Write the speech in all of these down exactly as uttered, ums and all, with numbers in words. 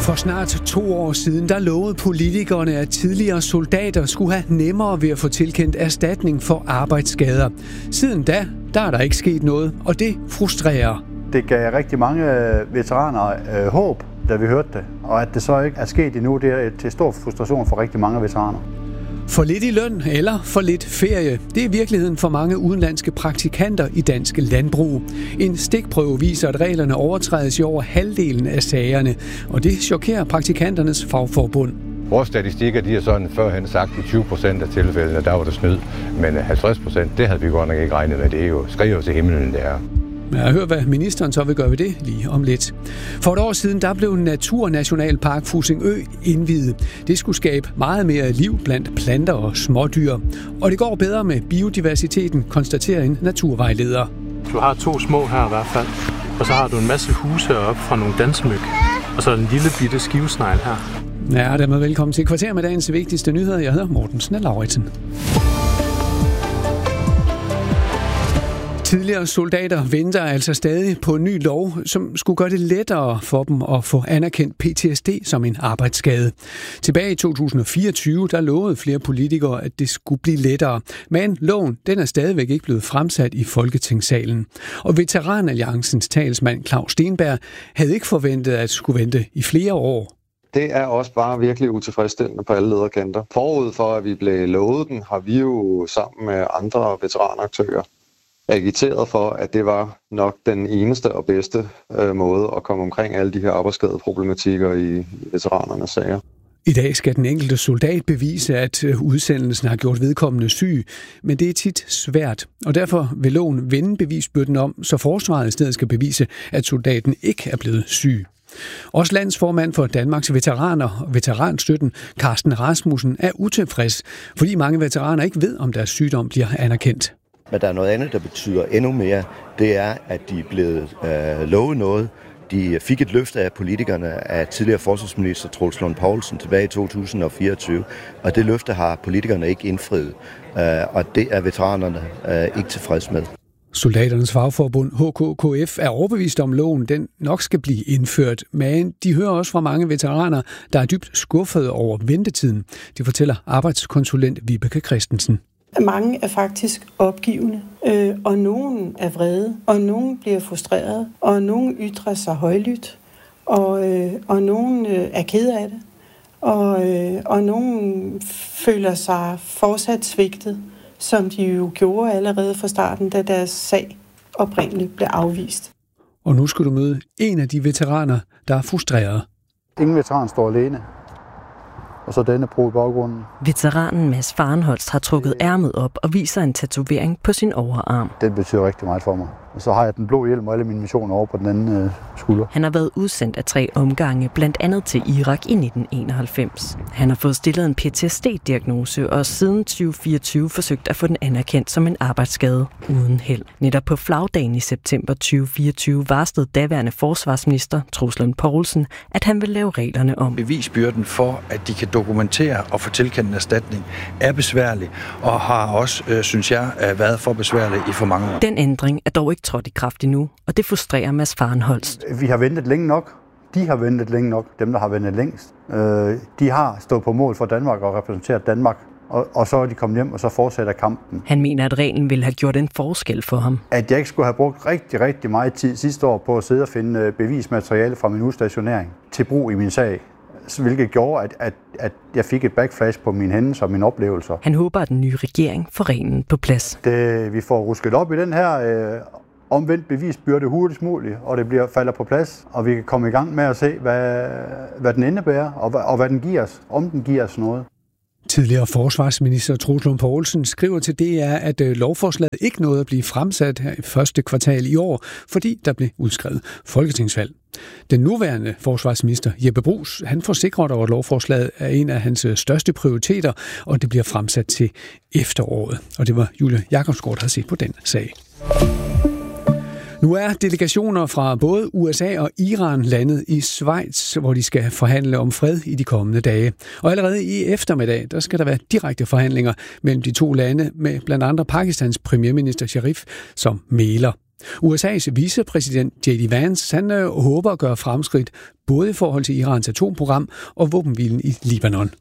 For snart to år siden, der lovede politikerne, at tidligere soldater skulle have nemmere ved at få tilkendt erstatning for arbejdsskader. Siden da, der er der ikke sket noget, og det frustrerer. Det gav rigtig mange veteraner øh, håb, da vi hørte det. Og at det så ikke er sket endnu, det er til stor frustration for rigtig mange veteraner. For lidt i løn eller for lidt ferie. Det er virkeligheden for mange udenlandske praktikanter i dansk landbrug. En stikprøve viser, at reglerne overtrædes i over halvdelen af sagerne, og det chokerer praktikanternes fagforbund. Vores statistikker, de er sådan førhen sagt i tyve procent af tilfældene, der var der snyd, men halvtreds procent, det havde vi godt nok ikke regnet med. Det er jo skriver til himlen, det er. Jeg hører, hvad ministeren så vil gøre ved det lige om lidt. For et år siden, der blev Naturnationalpark Fussingø indviet. Det skulle skabe meget mere liv blandt planter og smådyr. Og det går bedre med biodiversiteten, konstaterer en naturvejleder. Du har to små her i hvert fald, og så har du en masse huse heroppe fra nogle dansemyg, og så en lille bitte skivesnegl her. Ja, dermed velkommen til Kvarter med dagens vigtigste nyheder. Jeg hedder Morten Snell-Lauritsen. Tidligere soldater venter altså stadig på en ny lov, som skulle gøre det lettere for dem at få anerkendt P T S D som en arbejdsskade. Tilbage i to tusind og fireogtyve, der lovede flere politikere, at det skulle blive lettere. Men loven, den er stadigvæk ikke blevet fremsat i Folketingssalen. Og Veteranalliancens talsmand Claus Stenberg havde ikke forventet at skulle vente i flere år. Det er også bare virkelig utilfredsstillende på alle lederkanter. Forud for, at vi blev lovet den, har vi jo sammen med andre veteranaktører agiteret for, at det var nok den eneste og bedste øh, måde at komme omkring alle de her arbejdsskadeproblematikker i, i veteranernes sager. I dag skal den enkelte soldat bevise, at udsendelsen har gjort vedkommende syg, men det er tit svært, og derfor vil loven vende bevisbyrden om, så forsvaret i stedet skal bevise, at soldaten ikke er blevet syg. Også landsformand for Danmarks Veteraner og Veteranstøtten, Carsten Rasmussen, er utilfreds, fordi mange veteraner ikke ved, om deres sygdom bliver anerkendt. Men der er noget andet, der betyder endnu mere. Det er, at de er blevet øh, lovet noget. De fik et løfte af politikerne af tidligere forsvarsminister Troels Lund Poulsen tilbage i to tusind og fireogtyve. Og det løfte har politikerne ikke indfriet. Øh, og det er veteranerne øh, ikke tilfreds med. Soldaternes fagforbund H K K F er overbevist om, loven den nok skal blive indført, men de hører også fra mange veteraner, der er dybt skuffede over ventetiden. Det fortæller arbejdskonsulent Vibeke Christensen. Mange er faktisk opgivende, øh, og nogen er vrede, og nogen bliver frustreret, og nogen ytrer sig højlydt, og, øh, og nogen øh, er ked af det, og, øh, og nogen føler sig fortsat svigtet, som de jo gjorde allerede fra starten, da deres sag oprindeligt blev afvist. Og nu skal du møde en af de veteraner, der er frustreret. Ingen veteran står alene. Og så denne bro i baggrunden. Veteranen Mads Fahrenholst har trukket ærmet op og viser en tatovering på sin overarm. Den betyder rigtig meget for mig. Og så har jeg den blå hjelm og alle mine missioner over på den anden øh, skulder. Han har været udsendt af tre omgange, blandt andet til Irak i nitten enoghalvfems. Han har fået stillet en P T S D-diagnose og siden tyve fireogtyve forsøgt at få den anerkendt som en arbejdsskade uden held. Netop på flagdagen i september tyve fireogtyve varslede daværende forsvarsminister Troels Lund Poulsen, at han vil lave reglerne om. Bevisbyrden for, at de kan dokumentere og få tilkendt en erstatning, er besværlig og har også, øh, synes jeg, været for besværlig i for mange år. Den ændring er dog ikke trådt i kraft endnu, og det frustrerer Mads Fahrenholst. Vi har ventet længe nok. De har ventet længe nok. Dem, der har ventet længst. Øh, de har stået på mål for Danmark og repræsenteret Danmark. Og, og så er de kommet hjem, og så fortsætter kampen. Han mener, at reglen ville have gjort en forskel for ham. At jeg ikke skulle have brugt rigtig, rigtig meget tid sidste år på at sidde og finde bevismateriale fra min udstationering til brug i min sag. Hvilket gjorde, at, at, at jeg fik et backflash på mine hændelser og mine oplevelser. Han håber, at den nye regering får reglen på plads. Det, vi får rusket op i den her øh, omvendt bevisbyrde hurtigst muligt, og det bliver falder på plads, og vi kan komme i gang med at se, hvad, hvad den indebærer, og, og hvad den giver os, om den giver os noget. Tidligere forsvarsminister Troels Lund Poulsen skriver til D R, at lovforslaget ikke nåede at blive fremsat her i første kvartal i år, fordi der blev udskrevet folketingsvalg. Den nuværende forsvarsminister Jeppe Bruus, han forsikrer dog, at lovforslaget er en af hans største prioriteter, og det bliver fremsat til efteråret. Og det var Julie Jakobsgaard, der har set på den sag. Nu er delegationer fra både U S A og Iran landet i Schweiz, hvor de skal forhandle om fred i de kommende dage. Og allerede i eftermiddag, der skal der være direkte forhandlinger mellem de to lande med blandt andet Pakistans premierminister Sharif som mægler. U S A's vicepræsident J D Vance han øh, håber at gøre fremskridt både i forhold til Irans atomprogram og våbenhvilen i Libanon.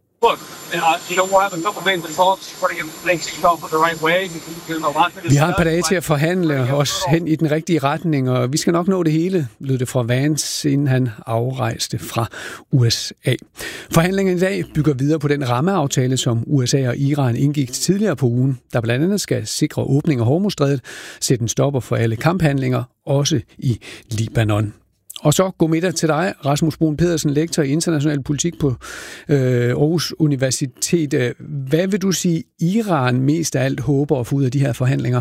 Vi har et par dage til at forhandle os hen i den rigtige retning, og vi skal nok nå det hele, lød det fra Vance, inden han afrejste fra U S A. Forhandlingen i dag bygger videre på den rammeaftale, som U S A og Iran indgik tidligere på ugen, der blandt andet skal sikre åbning af Hormuzstrædet, sætte en stopper for alle kamphandlinger, også i Libanon. Og så god middag til dig, Rasmus Bruun Pedersen, lektor i international politik på øh, Aarhus Universitet. Hvad vil du sige, Iran mest af alt håber at få ud af de her forhandlinger?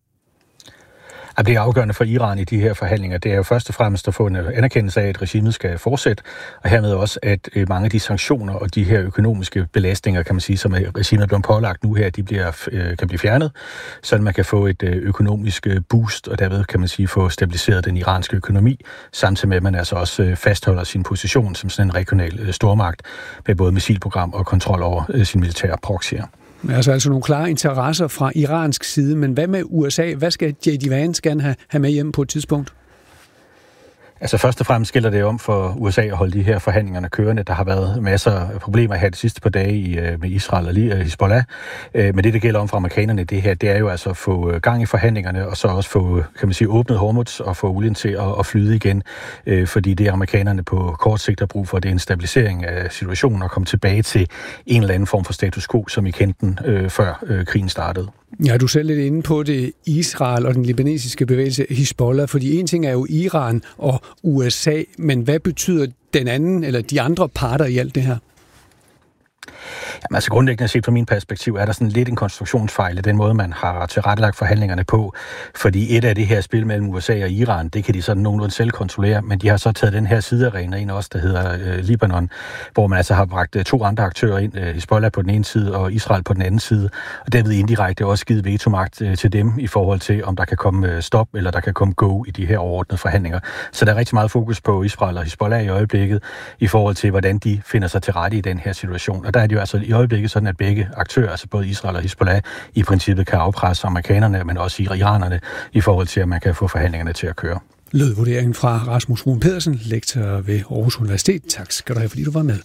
At det er afgørende for Iran i de her forhandlinger, det er jo først og fremmest at få en anerkendelse af, at regimet skal fortsætte, og hermed også, at mange af de sanktioner og de her økonomiske belastninger, kan man sige, som regimet er blevet pålagt nu her, de bliver, kan blive fjernet, så man kan få et økonomisk boost, og derved kan man sige få stabiliseret den iranske økonomi, samtidig med, at man altså også fastholder sin position som sådan en regional stormagt med både missilprogram og kontrol over sin militære proxyer. Altså, altså nogle klare interesser fra iransk side, men hvad med U S A? Hvad skal J D Vance gerne have, have med hjem på et tidspunkt? Altså først og fremmest gælder det om for U S A at holde de her forhandlingerne kørende. Der har været masser af problemer her de sidste par dage i, med Israel og lige Hezbollah. Men det, der gælder om for amerikanerne, det her, det er jo altså at få gang i forhandlingerne, og så også få, kan man sige, åbnet Hormuz og få olien til at, at flyde igen. Fordi det amerikanerne på kort sigt har brug for, det er en stabilisering af situationen og komme tilbage til en eller anden form for status quo, som I kendte den øh, før øh, krigen startede. Ja, du er selv lidt inde på det, Israel og den libanesiske bevægelse Hezbollah, fordi en ting er jo Iran og U S A, men hvad betyder den anden eller de andre parter i alt det her? Jamen, altså grundlæggende set fra min perspektiv er der sådan lidt en konstruktionsfejl i den måde, man har tilrettelagt forhandlingerne på. Fordi et af det her spil mellem U S A og Iran, det kan de sådan nogenlunde selv kontrollere, men de har så taget den her sidearena ind også, der hedder øh, Libanon, hvor man altså har bragt øh, to andre aktører ind, øh, Hezbollah på den ene side og Israel på den anden side, og derved indirekte også givet vetomagt øh, til dem i forhold til, om der kan komme øh, stop eller der kan komme go i de her overordnede forhandlinger. Så der er rigtig meget fokus på Israel og Hezbollah i øjeblikket i forhold til, hvordan de finder sig til rette i den her situation. Og der er det jo altså i øjeblikket sådan, at begge aktører, altså både Israel og Hezbollah, i princippet kan afpresse amerikanerne, men også iranerne, i forhold til, at man kan få forhandlingerne til at køre. Lød vurderingen fra Rasmus Bruun Pedersen, lektor ved Aarhus Universitet. Tak skal du have, fordi du var med.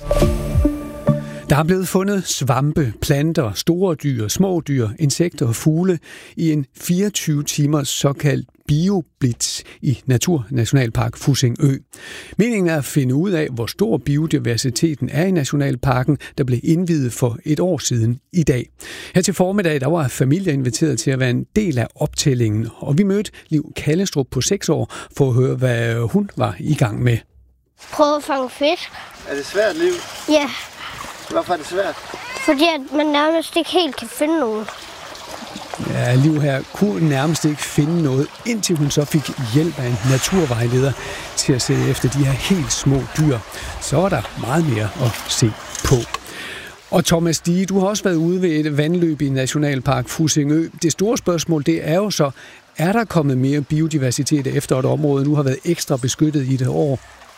Der er blevet fundet svampe, planter, store dyr, små dyr, insekter og fugle i en fireogtyve timers såkaldt bioblitz i Naturnationalpark Fussingø. Meningen er at finde ud af, hvor stor biodiversiteten er i nationalparken, der blev indviet for et år siden i dag. Her til formiddag der var familier inviteret til at være en del af optællingen, og vi mødte Liv Kallestrup på seks år for at høre, hvad hun var i gang med. Prøv at fange fisk. Er det svært, Liv? Ja. Hvorfor er det svært? Fordi at man nærmest ikke helt kan finde nogen. Ja, Liv her kunne nærmest ikke finde noget, indtil hun så fik hjælp af en naturvejleder til at se efter de her helt små dyr. Så var der meget mere at se på. Og Thomas Dige, du har også været ude ved et vandløb i Nationalpark Fussingø. Det store spørgsmål, det er jo så, er der kommet mere biodiversitet efter et område nu har været ekstra beskyttet i det år?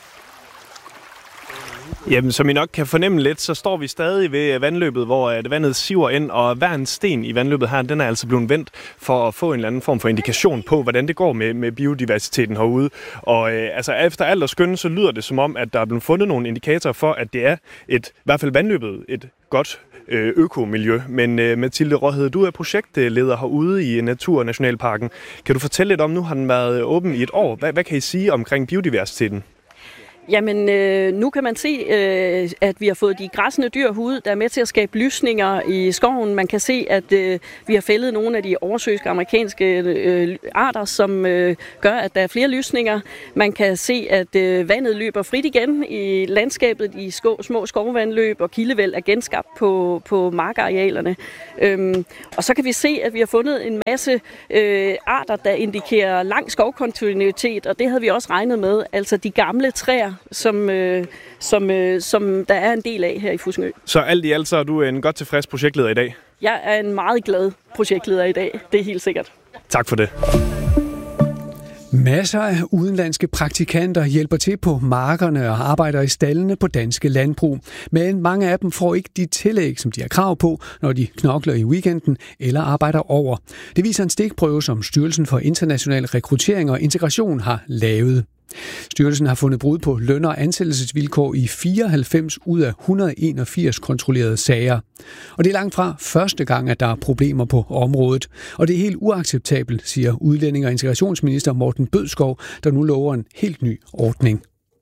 Jamen, som I nok kan fornemme lidt, så står vi stadig ved vandløbet, hvor vandet siver ind, og hver en sten i vandløbet her, den er altså blevet vendt for at få en eller anden form for indikation på, hvordan det går med, med biodiversiteten herude. Og øh, altså, efter alt at skønne, så lyder det som om, at der er blevet fundet nogle indikatorer for, at det er et, i hvert fald vandløbet, et godt øh, økomiljø. Men øh, Mathilde Råhed, du er projektleder herude i Naturnationalparken. Kan du fortælle lidt om, nu har den været åben i et år. Hvad, hvad kan I sige omkring biodiversiteten? Jamen, øh, nu kan man se, øh, at vi har fået de græssende dyr ud, der er med til at skabe lysninger i skoven. Man kan se, at øh, vi har fældet nogle af de oversøiske amerikanske øh, arter, som øh, gør, at der er flere lysninger. Man kan se, at øh, vandet løber frit igen i landskabet. De sko- små skovvandløb og kildevæld er genskabt på, på markarealerne. Øhm, og så kan vi se, at vi har fundet en masse øh, arter, der indikerer lang skovkontinuitet, og det havde vi også regnet med. Altså de gamle træer, som, øh, som, øh, som der er en del af her i Fussingø. Så alt i alt så er du en godt tilfreds projektleder i dag? Jeg er en meget glad projektleder i dag, det er helt sikkert. Tak for det. Masser af udenlandske praktikanter hjælper til på markerne og arbejder i staldene på danske landbrug. Men mange af dem får ikke de tillæg, som de har krav på, når de knokler i weekenden eller arbejder over. Det viser en stikprøve, som Styrelsen for International Rekruttering og Integration har lavet. Styrelsen har fundet brud på løn- og ansættelsesvilkår i fireoghalvfems ud af et hundrede og enogfirs kontrollerede sager. Og det er langt fra første gang, at der er problemer på området. Og det er helt uacceptabelt, siger udlænding- og integrationsminister Morten Bødskov, der nu lover en helt ny ordning.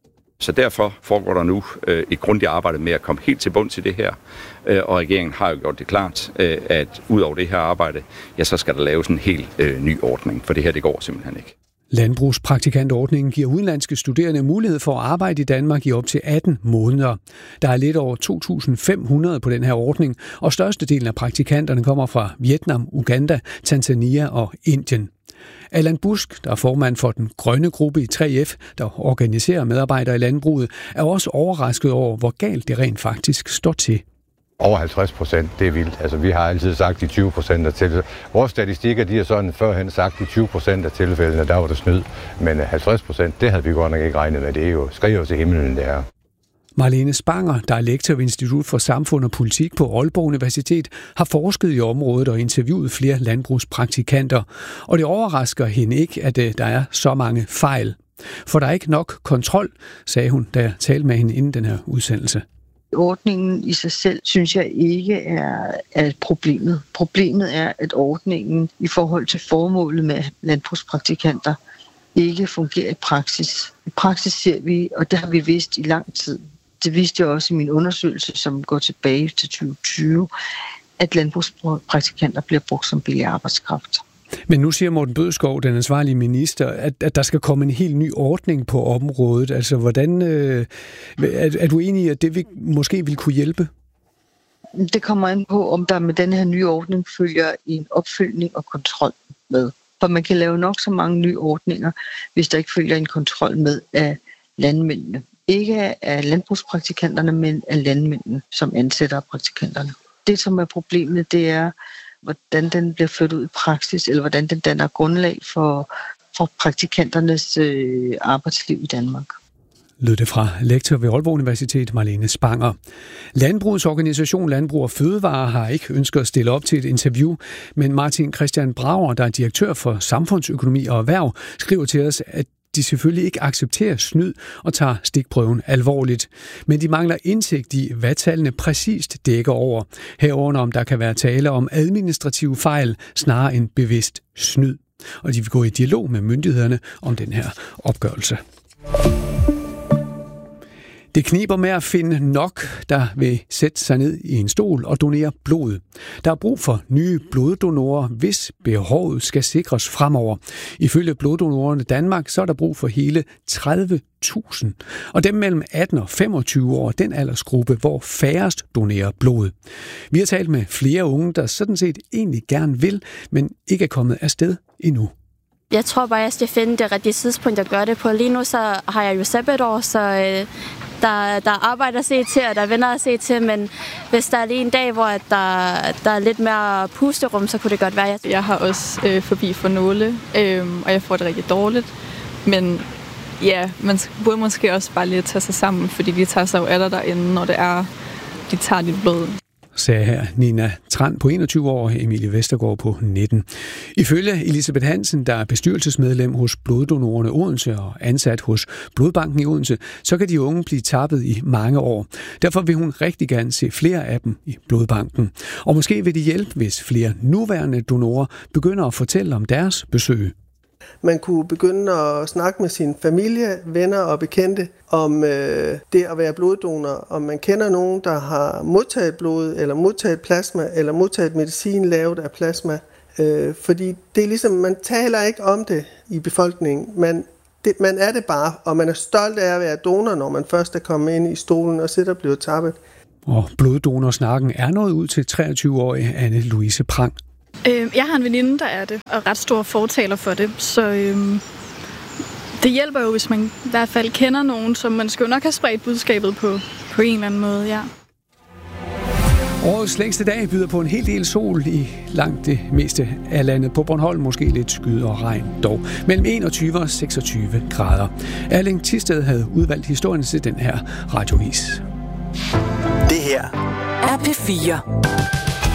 Så derfor foregår der nu øh, et grundigt arbejde med at komme helt til bund til det her. Øh, og regeringen har jo gjort det klart, øh, at ud over det her arbejde, ja, så skal der laves en helt øh, ny ordning, for det her det går simpelthen ikke. Landbrugspraktikantordningen giver udenlandske studerende mulighed for at arbejde i Danmark i op til atten måneder. Der er lidt over to tusind fem hundrede på den her ordning, og størstedelen af praktikanterne kommer fra Vietnam, Uganda, Tanzania og Indien. Allan Busk, der er formand for den grønne gruppe i tre F, der organiserer medarbejdere i landbruget, er også overrasket over, hvor galt det rent faktisk står til. Over halvtreds procent, det er vildt. Altså, vi har altid sagt de tyve procent af tilfældene. Vores statistikker, de har sådan førhen sagt de tyve procent af tilfældene, der var der snyd. Men halvtreds procent, det havde vi godt nok ikke regnet med. Det er jo skriver til himlen, det er. Marlene Spanger, der er lektor ved Institut for Samfund og Politik på Aalborg Universitet, har forsket i området og interviewet flere landbrugspraktikanter. Og det overrasker hende ikke, at der er så mange fejl. For der er ikke nok kontrol, sagde hun, da jeg talte med hende inden den her udsendelse. Ordningen i sig selv, synes jeg ikke er, er problemet. Problemet er, at ordningen i forhold til formålet med landbrugspraktikanter ikke fungerer i praksis. I praksis ser vi, og det har vi vidst i lang tid. Det viste jeg også i min undersøgelse, som går tilbage til tyve tyve, at landbrugspraktikanter bliver brugt som billig arbejdskraft. Men nu siger Morten Bødskov, den ansvarlige minister, at, at der skal komme en helt ny ordning på området. Altså, hvordan øh, er, er du enig i, at det vil, måske vil kunne hjælpe? Det kommer an på, om der med den her nye ordning følger en opfølgning og kontrol med. For man kan lave nok så mange nye ordninger, hvis der ikke følger en kontrol med af landmændene. Ikke af landbrugspraktikanterne, men af landmændene, som ansætter praktikanterne. Det, som er problemet, det er, hvordan den bliver ført ud i praksis, eller hvordan den danner grundlag for, for praktikanternes øh, arbejdsliv i Danmark. Lød det fra lektor ved Aalborg Universitet, Marlene Spanger. Landbrugets organisation Landbrug og Fødevare har ikke ønsket at stille op til et interview, men Martin Christian Brager, der er direktør for samfundsøkonomi og erhverv, skriver til os, at de selvfølgelig ikke accepterer snyd og tager stikprøven alvorligt. Men de mangler indsigt i, hvad tallene præcist dækker over. Herunder om der kan være tale om administrative fejl, snarere end bevidst snyd. Og de vil gå i dialog med myndighederne om den her opgørelse. Det kniber med at finde nok, der vil sætte sig ned i en stol og donere blod. Der er brug for nye bloddonorer, hvis behovet skal sikres fremover. Ifølge Bloddonorerne Danmark, så er der brug for hele tredive tusind. Og dem mellem atten og femogtyve år, den aldersgruppe, hvor færrest donerer blod. Vi har talt med flere unge, der sådan set egentlig gerne vil, men ikke er kommet afsted endnu. Jeg tror bare, jeg skal finde det rigtige tidspunkt at gøre det på. Lige nu så har jeg jo sabbatår, så øh, der, der er arbejde at se til, og der er venner at se til, men hvis der er lige en dag, hvor der, der er lidt mere pusterum, så kunne det godt være. Jeg, jeg har også øh, forbi for nåle, øh, og jeg får det rigtig dårligt, men ja, man burde måske også bare lige tage sig sammen, fordi de tager sig jo af dig derinde, når det er, de tager dit blod. Sagde her Nina Tran på enogtyve år og Emilie Vestergaard på nitten. Ifølge Elisabeth Hansen, der er bestyrelsesmedlem hos Bloddonorerne Odense og ansat hos Blodbanken i Odense, så kan de unge blive tappet i mange år. Derfor vil hun rigtig gerne se flere af dem i Blodbanken. Og måske vil det hjælpe, hvis flere nuværende donorer begynder at fortælle om deres besøg. Man kunne begynde at snakke med sin familie, venner og bekendte om øh, det at være bloddonor. Om man kender nogen, der har modtaget blod, eller modtaget plasma, eller modtaget medicin lavet af plasma. Øh, fordi det er ligesom, man taler ikke om det i befolkningen. Man, det, man er det bare, og man er stolt af at være donor, når man først er kommet ind i stolen og sidder og bliver tappet. Og bloddonorsnakken er nået ud til treogtyve-årige Anne-Louise Prang. Jeg har en veninde, der er det, og ret stor fortaler for det, så øhm, det hjælper jo, hvis man i hvert fald kender nogen, som man skal jo nok have spredt budskabet på, på en eller anden måde, ja. Årets længste dag byder på en hel del sol i langt det meste af landet. På Bornholm måske lidt skyet og regn dog. Mellem enogtyve og seksogtyve grader. Erling Thisted havde udvalgt historien til den her radiovis. Det her er P fire.